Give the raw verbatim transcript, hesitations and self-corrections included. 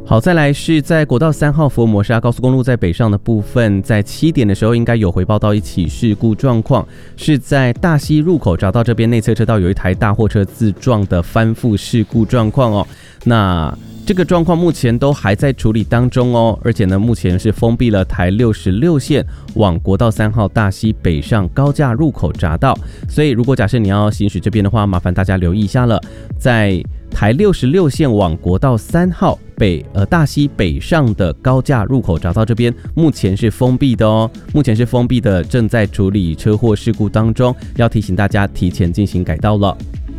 好，再来是在国道三号佛摩沙高速公路在北上的部分，在七点的时候应该有回报到一起事故状况，是在大溪入口匝道这边内侧车道有一台大货车自撞的翻覆事故状况哦。那这个状况目前都还在处理当中哦，而且呢，目前是封闭了台六十六线往国道三号大溪北上高架入口匝道，所以如果假设你要行驶这边的话，麻烦大家留意一下了，在台六十六线往国道三号北呃大溪北上的高架入口匝道这边，目前是封闭的哦，目前是封闭的，正在处理车祸事故当中，要提醒大家提前进行改道了。